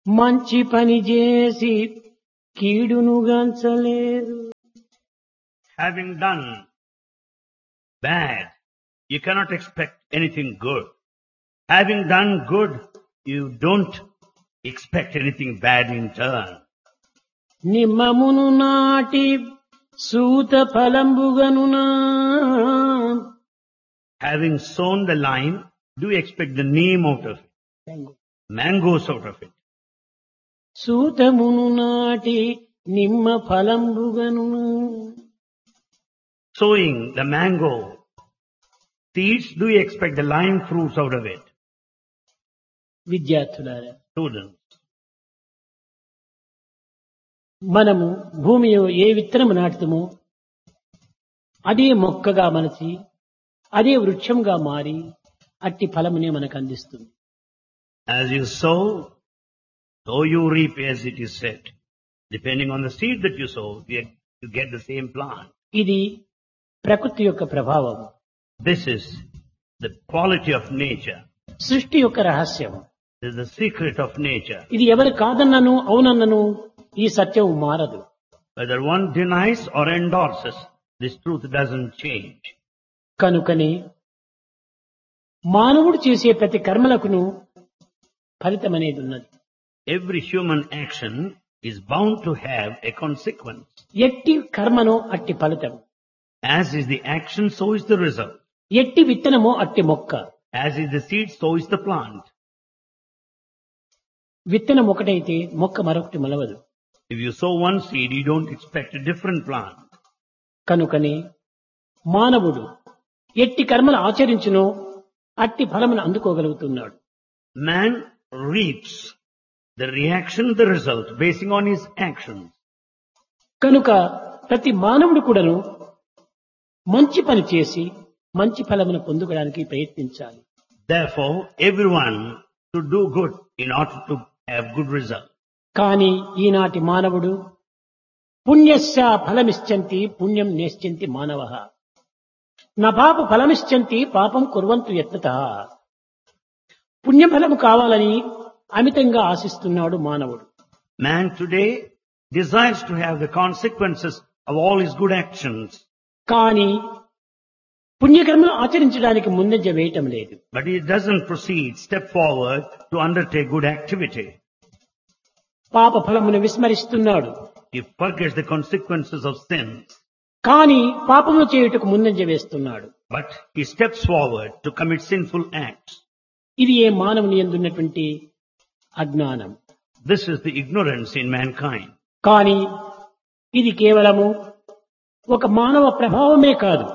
మంచి పని చేసి కీడును గాంచలేరు. Having done bad, you cannot expect anything good. Having done good, you don't expect anything bad in turn. నిమ్మమును నాటి సూత ఫలంబుగనునా. Having sown the lime, do you expect the neem out of it? Mangoes out of it. సూతమును నాటి నిమ్మ ఫలంబుగనునా. Sowing the mango seeds, do you expect the lime fruits out of it? విద్యార్థులారా, Students, మనము భూమిలో ఏ విత్తనము నాటుతామో అదే మొక్కగా మలచి అదే వృక్షంగా మారి అట్టి ఫలమునే మనకు అందిస్తుంది. as you sow, so you reap, as it is said. Depending on the seed that you sow, you get the same plant. ఇది ప్రకృతి యొక్క ప్రభావం, This is the quality of nature. సృష్టి యొక్క రహస్యం. This is the secret of nature. ఇది ఎవరు కాదన్నను అవునన్నను ఈ సత్యం మారదు. Whether one denies or endorses, this truth doesn't change. కనుకనే మానవుడు చేసే ప్రతి కర్మలకును ఫలితం అనేది ఉన్నది. Every human action is bound to have a consequence. ఎట్టి కర్మనో అట్టి ఫలితం, As is the action, so is the result. ఎట్టి విత్తనమో అట్టి మొక్క. As is the seed, so is the plant. విత్తనం ఒకటైతే మొక్క మరొకటి మొలవదు. If you sow one seed, you don't expect a different plant. కనుకనే మానవుడు ఎట్టి కర్మలు ఆచరించునో అట్టి ఫలమును అందుకోగలుగుతున్నాడు. Man reaps the reaction, the result, basing on his actions. కనుక ప్రతి మానవుడు కూడాను మంచి పని చేసి మంచి ఫలమును పొందుకోవడానికి ప్రయత్నించాలి. Therefore, everyone should do good in order to have good result. కానీ ఈనాటి మానవుడు పుణ్యస్య ఫలమిశ్చంతి పుణ్యం నేశ్చంతి మానవః న పాప ఫలమిశ్చంతి పాపం కుర్వంతు యత్నతః. పుణ్యఫలము కావాలని అమితంగా ఆశిస్తున్నాడు మానవుడు. Man today desires to have the consequences of all his good actions, కానీ పుణ్యకర్మలు ఆచరించడానికి ముందంజ వేయటం లేదు. but he doesn't proceed, step forward to undertake good activity. పాప ఫలమును విస్మరిస్తున్నాడు. He forgets the consequences of sins, కానీ పాపములు చేయుటకు ముందంజ వేస్తున్నాడు. but he steps forward to commit sinful acts. ఇది ఏ మానవుని యందున్నటువంటి అజ్ఞానం. This is the ignorance in mankind. కానీ ఇది కేవలము ఒక మానవ ప్రభావమే కాదు,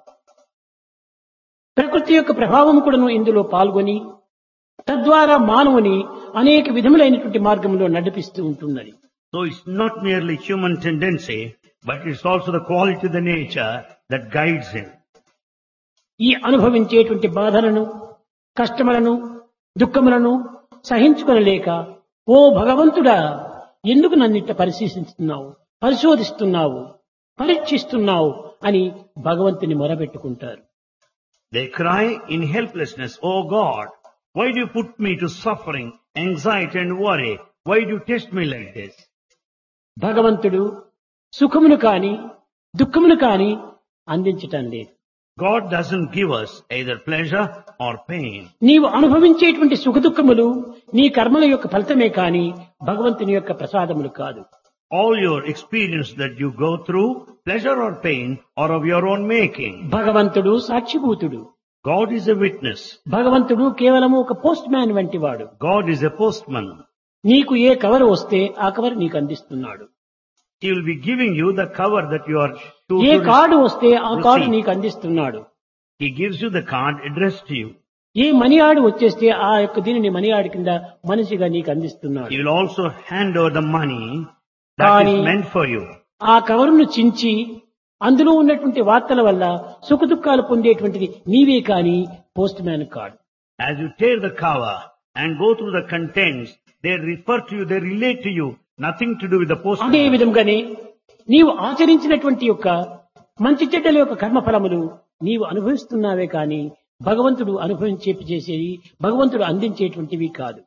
ప్రకృతి యొక్క ప్రభావం కూడాను ఇందులో పాల్గొని తద్వారా మానవుని అనేక విధములైనటువంటి మార్గంలో నడిపిస్తూ ఉంటున్నది. So it's not merely human tendency, but it's also the quality of the nature that guides him. ఈ అనుభవించేటువంటి బాధలను, కష్టములను, దుఃఖములను సహించుకొనలేక ఓ భగవంతుడా ఎందుకు నన్నిట్ట పరిశీలిస్తున్నావు, పరిశోధిస్తున్నావు, పరీక్షిస్తున్నావు అని భగవంతుని మొరబెట్టుకుంటారు. They cry in helplessness, "Oh God, why do you put me to suffering, anxiety and worry? Why do you test me like this?" భగవంతుడు సుఖమును కాని దుఃఖమును కాని అందించటం లేదు. God doesn't give us either pleasure or pain. నీవు అనుభవించేటువంటి సుఖ దుఃఖములు నీ కర్మల యొక్క ఫలితమే కాని భగవంతుని యొక్క ప్రసాదములు కాదు. All your experience that you go through, pleasure or pain, are of your own making. భగవంతుడు సాక్షిభూతుడు. God is a witness. భగవంతుడు కేవలము ఒక పోస్ట్ మ్యాన్ వంటి వాడు. God is a postman. నీకు ఏ కవర్ వస్తే ఆ కవర్ నీకు అందిస్తున్నాడు. He will be giving you the cover that you are to A card వస్తే ఆ కార్డు receive. నీకు అందిస్తున్నాడు. He gives you the card addressed to you. ఏ మనియాడు వచ్చేస్తే ఆ యొక్క దీనిని మనియాడి కింద మనిషిగా నీకు అందిస్తున్నాడు. He will also hand over the money that Kani is meant for you. ఆ కవరును చించి అందులో ఉన్నటువంటి వార్తల వల్ల సుఖ దుఃఖాలు పొందేటువంటిది నీవే కాని పోస్ట్ మ్యాన్ కాడు. As you tear the cover and go through the contents, they refer to you, they relate to you, nothing to do with the అదే postman. విధంగానే నీవు ఆచరించినటువంటి యొక్క మంచి చెడ్డల యొక్క కర్మఫలములు నీవు అనుభవిస్తున్నావే కాని భగవంతుడు అనుభవించేసేది, భగవంతుడు అందించేటువంటివి కాదు.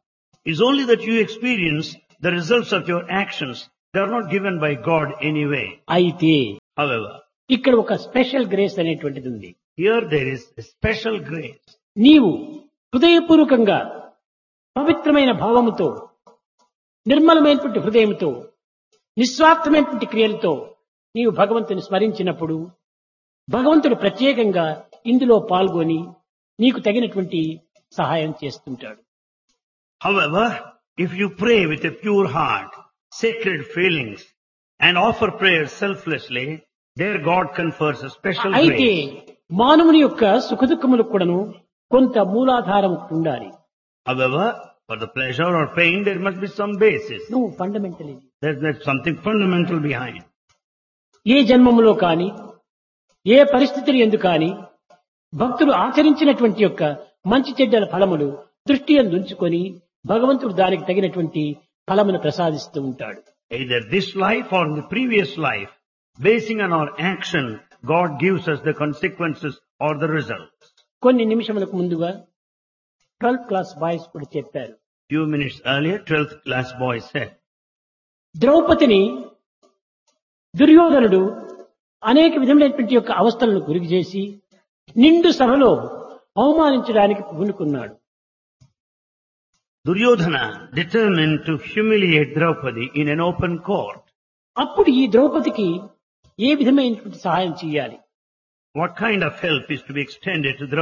It's only that you experience the results of your actions. They are not given by God anyway. అయితే However, ఇక్కడ ఒక స్పెషల్ గ్రేస్ అనేటువంటిది ఉంది. here there is a special grace. నీవు హృదయపూర్వకంగా పవిత్రమైన భావముతో నిర్మలమైనటువంటి హృదయంతో నిస్వార్థమైనటువంటి క్రియలతో నీవు భగవంతుని స్మరించినప్పుడు భగవంతుడు ప్రత్యేకంగా ఇందులో పాల్గొని నీకు తగినటువంటి సహాయం చేస్తుంటాడు. However, if you pray with a pure heart, sacred feelings, and offer prayers selflessly, there God confers a special అయితే grace. మానవుని యొక్క సుఖదుఖములకు కూడాను కొంత మూలాధారం ఉండాలి. However, for the pleasure or pain, there must be some basis. నువ్వు fundamental ఇది. There's something fundamental behind. ఏ జన్మములో కాని ఏ పరిస్థితులు ఎందు కాని భక్తులు ఆచరించినటువంటి యొక్క మంచి చెడ్డల ఫలములు దృష్టి ఉంచుకొని భగవంతుడు దానికి తగినటువంటి ఫలమును ప్రసాదిస్తూ ఉంటాడు. Either this life or in the previous life, basing on our action, God gives us the consequences or the results. కొన్ని నిమిషములకు ముందుగా 12th క్లాస్ బాయ్స్ కూడా చెప్పారు. Few minutes earlier, 12th class boy said, ద్రౌపదిని దుర్యోధనుడు అనేక విధములైనటువంటి యొక్క అవస్థలను గురి చేసి నిండు సభలో అవమానించడానికి పూనుకున్నాడు. Duryodhana determined to humiliate Draupadi in an open court. అప్పుడు ఈ ద్రౌపదికి ఏ విధమైనటువంటి సహాయం చేయాలి? What kind of help is to be extended to Draupadi?